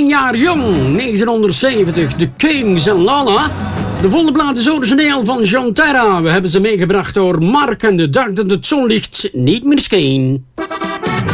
jaar jong, 1970, The Kings en Lala. De volle plaat is origineel van John Terra. We hebben ze meegebracht door Mark en de dag dat het zonlicht niet meer scheen.